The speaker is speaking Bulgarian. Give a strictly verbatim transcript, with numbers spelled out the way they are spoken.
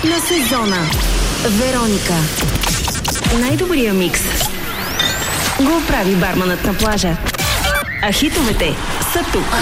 на сезона. Вероника. Най-добрия микс го прави барманът на плажа. А хитовете са тук.